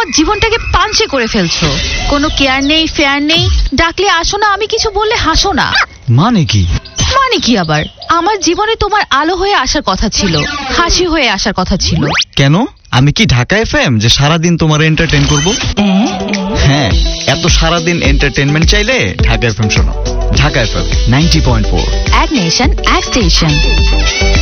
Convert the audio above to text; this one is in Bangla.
আমার জীবনটাকে পাঞ্চে করে ফেলছো। কোনো কেয়ার নেই, ফেয়ার নেই, ডাকলে আসো না, আমি কিছু বললে হাসো না। মানে কি? মানে কি আবার? আমার জীবনে তোমার আলো হয়ে আসার কথা ছিল, হাসি হয়ে আসার কথা ছিল। কেন? আমি কি ঢাকা এফএম যে সারাদিন তোমার এন্টারটেইন করব? হ্যাঁ, এত সারাদিন এন্টারটেইনমেন্ট চাইলে ঢাকা এফএম শোনো। ঢাকা এফএম 90.4, এক নেশন, এক স্টেশন।